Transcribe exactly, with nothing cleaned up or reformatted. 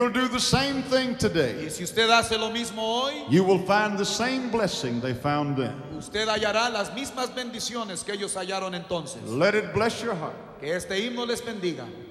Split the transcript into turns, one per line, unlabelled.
You'll do the same thing today.
Y si usted hace lo mismo hoy,
You will find the same blessing they found then.
usted hallará las mismas bendiciones que ellos hallaron entonces.
Let it bless your heart.
Que este himno les bendiga.